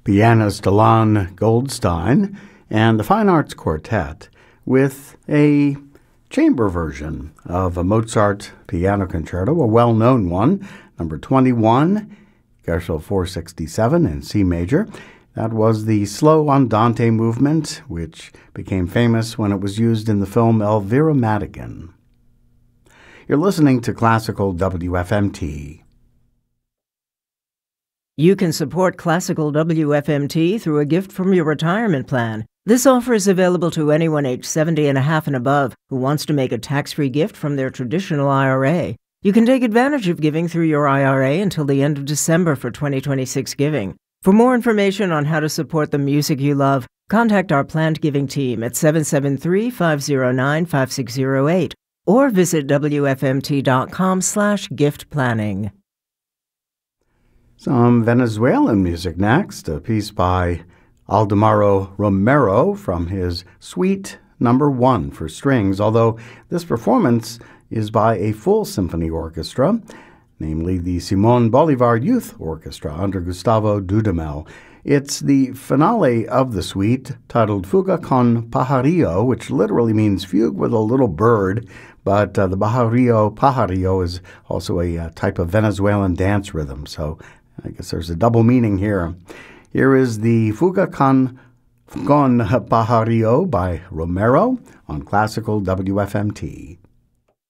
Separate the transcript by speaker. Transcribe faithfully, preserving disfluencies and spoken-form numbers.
Speaker 1: pianist Alon Goldstein and the Fine Arts Quartet with a chamber version of a Mozart piano concerto, a well-known one, number twenty-one, Gershel four sixty-seven in C major. That was the slow andante movement, which became famous when it was used in the film Elvira Madigan. You're listening to Classical W F M T.
Speaker 2: You can support Classical W F M T through a gift from your retirement plan. This offer is available to anyone age seventy and a half and above who wants to make a tax-free gift from their traditional I R A. You can take advantage of giving through your I R A until the end of December for twenty twenty-six giving. For more information on how to support the music you love, contact our planned giving team at seven seven three, five zero nine, five six zero eight or visit W F M T dot com slash gift planning.
Speaker 1: Some Venezuelan music next, a piece by Aldemaro Romero from his Suite Number One for strings, although this performance is by a full symphony orchestra, namely the Simon Bolivar Youth Orchestra under Gustavo Dudamel. It's the finale of the suite, titled Fuga con Pajarillo, which literally means fugue with a little bird, but uh, the Pajarillo, Pajarillo is also a uh, type of Venezuelan dance rhythm, so I guess there's a double meaning here. Here is the Fuga con, con Pajarillo by Romero on Classical W F M T.